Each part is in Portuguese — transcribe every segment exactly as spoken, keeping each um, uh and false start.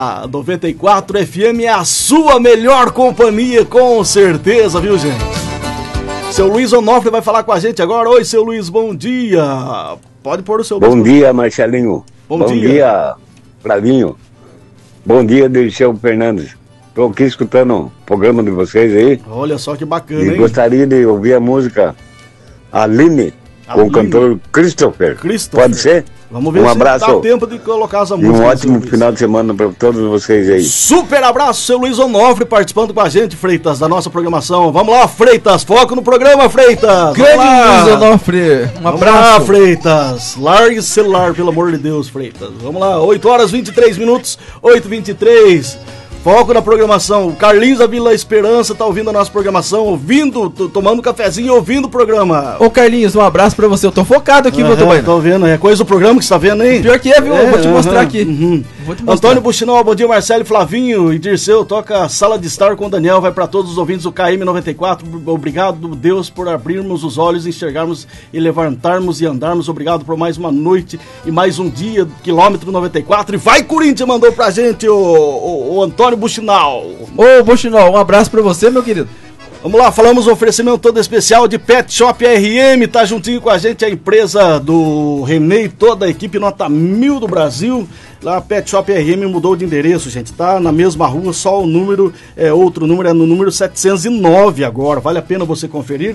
A noventa e quatro F M é a sua melhor companhia, com certeza, viu, gente? Seu Luiz Onofre vai falar com a gente agora. Oi, seu Luiz, bom dia. Pode pôr o seu... Bom dia, Marcelinho. Bom, bom dia. dia, Flavinho. Bom dia, Dirceu Fernandes. Estou aqui escutando o programa de vocês aí. Olha só que bacana, e hein? gostaria de ouvir a música Aline, com o cantor Christopher. Christopher. Pode ser? Vamos ver um se abraço. dá tempo de colocar essa E música. um ótimo final de semana para todos vocês aí. Super abraço, seu Luiz Onofre, participando com a gente, Freitas, da nossa programação. Vamos lá, Freitas, foco no programa, Freitas. Grande Luiz Onofre, um Vamos abraço. lá, Freitas. Largue o celular, pelo amor de Deus, Freitas. Vamos lá, oito horas e vinte e três minutos, oito e vinte e três. Foco na programação. O Carlinhos da Vila Esperança tá ouvindo a nossa programação, ouvindo, t- tomando um cafezinho e ouvindo o programa. Ô Carlinhos, um abraço pra você. Eu tô focado aqui, meu Aham, tô vendo, é coisa do programa que você tá vendo, hein? Pior que é, viu? É, Vou te mostrar aham, aqui. uhum. Vou te mostrar. Antônio Buchinol, bom dia, Marcelo, Flavinho e Dirceu, toca Sala de Estar com o Daniel, vai pra todos os ouvintes do K M noventa e quatro, obrigado, Deus, por abrirmos os olhos, enxergarmos e levantarmos e andarmos, obrigado por mais uma noite e mais um dia, quilômetro noventa e quatro, e vai Corinthians, mandou pra gente o, o, o Antônio Buchinol. Ô Buchinol, um abraço pra você, meu querido. Vamos lá, falamos o oferecimento todo especial de Pet Shop R M, tá juntinho com a gente a empresa do Renê, toda a equipe nota mil do Brasil. Lá a Pet Shop R M mudou de endereço, gente, tá na mesma rua, só o número, é outro número, é no número setecentos e nove agora, vale a pena você conferir.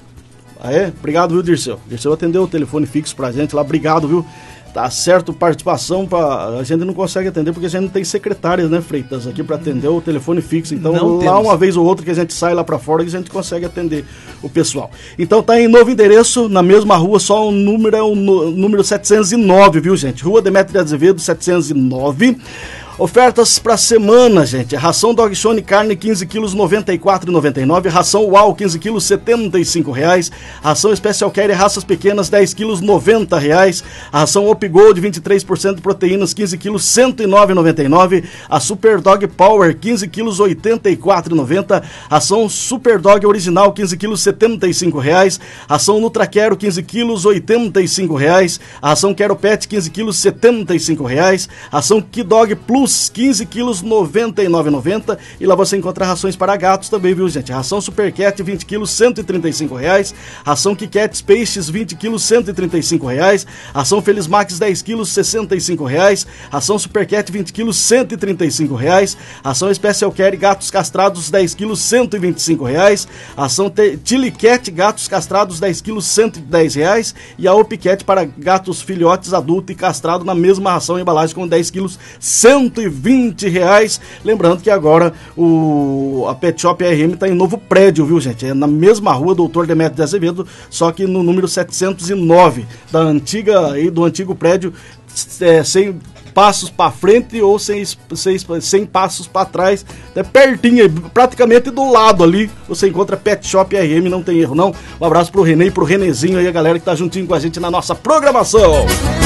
Ah, é? Obrigado, viu, Dirceu? Dirceu atendeu o telefone fixo pra gente lá, obrigado, viu? Tá certo, participação, pra... a gente não consegue atender porque a gente não tem secretárias, né, Freitas, aqui para atender o telefone fixo. Então, Não lá temos. uma vez ou outra que a gente sai lá para fora e a gente consegue atender o pessoal. Então, tá em novo endereço, na mesma rua, só o número é o no- número setecentos e nove, viu, gente? Rua Demetrio de Azevedo, setecentos e nove. Ofertas pra semana, gente. Ração Dog Shone carne quinze quilos, noventa e quatro reais e noventa e nove. Ração Uau quinze quilos, setenta e cinco reais. Ração Special Carry raças pequenas dez quilos, noventa reais. A ração Op Gold vinte e três por cento de proteínas quinze quilos, cento e nove reais e noventa e nove. A Super Dog Power quinze quilos, oitenta e quatro reais e noventa. Ração Super Dog Original quinze quilos, setenta e cinco reais. Ração Nutra Quero quinze quilos, oitenta e cinco reais. A ração Quero Pet quinze quilos, setenta e cinco reais. Ração Kidog Plus quinze quilos, noventa e nove reais e noventa. E lá você encontra rações para gatos também, viu, gente? Ração Super Cat vinte quilos, cento e trinta e cinco reais. Ração Kit Peixes vinte quilos, cento e trinta e cinco reais. Ração Feliz Max dez quilos, sessenta e cinco reais. Ração Super Cat vinte quilos, cento e trinta e cinco reais. Ração Special Carry Gatos Castrados dez quilos, cento e vinte e cinco reais. Ração Chili Cat Gatos Castrados dez quilos, cento e dez reais. E a Op Cat para gatos filhotes adulto e castrado na mesma ração e embalagem com dez quilos, cento e vinte reais. Lembrando que agora o, a Pet Shop R M está em novo prédio, viu, gente? É na mesma rua doutor Demetrio de Azevedo, só que no número setecentos e nove, da antiga, aí, do antigo prédio, é, sem passos para frente ou sem, sem, sem passos para trás, é pertinho, praticamente do lado ali, você encontra Pet Shop R M, não tem erro não. Um abraço pro Renê e pro Renezinho aí, a galera que tá juntinho com a gente na nossa programação.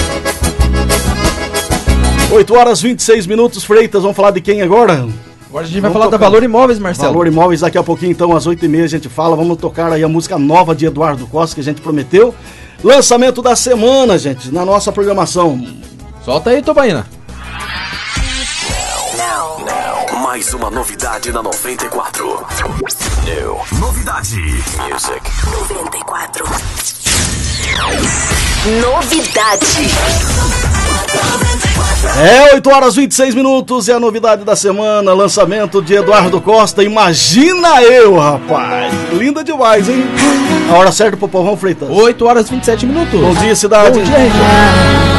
oito horas e vinte e seis minutos, Freitas, vamos falar de quem agora? Agora a gente vai Vamos falar tocar. da Valor Imóveis, Marcelo. Valor Imóveis, daqui a pouquinho, então, às oito e meia a gente fala, vamos tocar aí a música nova de Eduardo Costa, que a gente prometeu. Lançamento da semana, gente, na nossa programação. Solta aí, Tobaína. Mais uma novidade na noventa e quatro. New. Novidade. Music. noventa e quatro. Novidade. É, oito horas e vinte e seis minutos, é a novidade da semana, lançamento de Eduardo Costa, Imagina Eu, rapaz. Linda demais, hein? A hora certa pro povão, Freitas. oito horas e vinte e sete minutos. Bom dia, cidade. Bom dia, região.